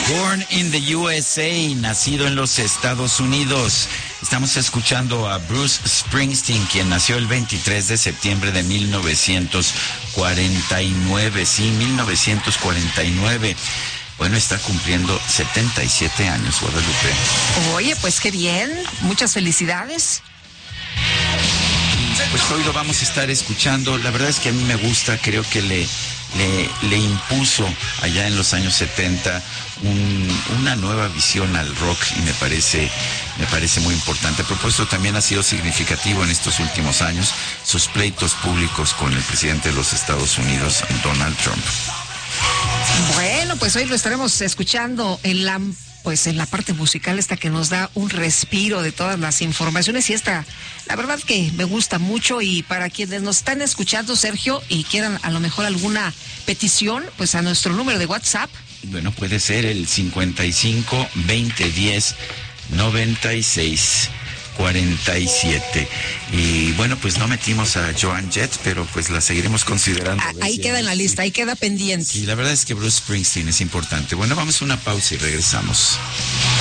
Born in the USA, nacido en los Estados Unidos. Estamos escuchando a Bruce Springsteen, quien nació el 23 de septiembre de 1949. Sí, 1949. Bueno, está cumpliendo 77 años, Guadalupe. Oye, pues qué bien. Muchas felicidades. Pues hoy lo vamos a estar escuchando. La verdad es que a mí me gusta, creo que le impuso allá en los años 70 una nueva visión al rock y me parece muy importante. A propósito, también ha sido significativo en estos últimos años sus pleitos públicos con el presidente de los Estados Unidos, Donald Trump. Bueno, pues hoy lo estaremos escuchando en la parte musical esta que nos da un respiro de todas las informaciones, y esta, la verdad que me gusta mucho. Y para quienes nos están escuchando, Sergio, y quieran a lo mejor alguna petición, pues a nuestro número de WhatsApp. Bueno, puede ser el 55 2010 96 47. Y bueno, pues no metimos a Joan Jett, pero pues la seguiremos considerando. Ahí queda en la lista, ahí queda pendiente. Sí, la verdad es que Bruce Springsteen es importante. Bueno, vamos a una pausa y regresamos.